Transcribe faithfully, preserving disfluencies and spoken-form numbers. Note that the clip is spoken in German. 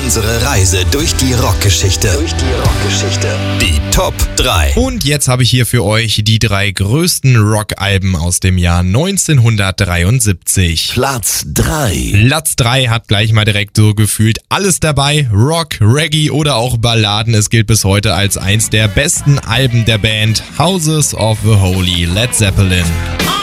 Unsere Reise durch die Rockgeschichte. Durch die Rockgeschichte. Die Top drei. Und jetzt habe ich hier für euch die drei größten Rockalben aus dem Jahr neunzehnhundertdreiundsiebzig. Platz drei. Platz drei hat gleich mal direkt so gefühlt alles dabei. Rock, Reggae oder auch Balladen. Es gilt bis heute als eins der besten Alben der Band. Houses of the Holy, Led Zeppelin.